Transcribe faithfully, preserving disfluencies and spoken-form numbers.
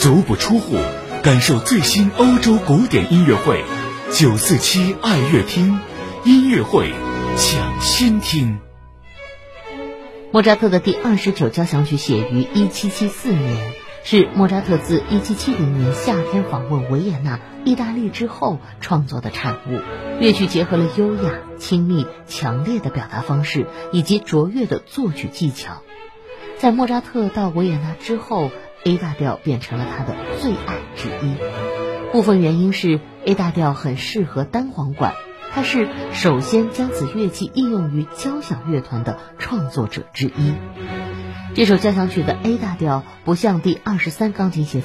足不出户，感受最新欧洲古典音乐会。九四七爱乐厅音乐会抢先听。 莫扎特的第二十九交响曲写于一七七四年，是莫扎特自一七七零年夏天访问维也纳、意大利之后创作的产物。乐曲结合了优雅、亲密、强烈的表达方式以及卓越的作曲技巧。在莫扎特到维也纳之后， A 大调变成了他的最爱之一。部分原因是 A 大调很适合单簧管，他是首先将此乐器应用于交响乐团的创作者之一。这首交响曲的 A 大调不像第二十三钢琴协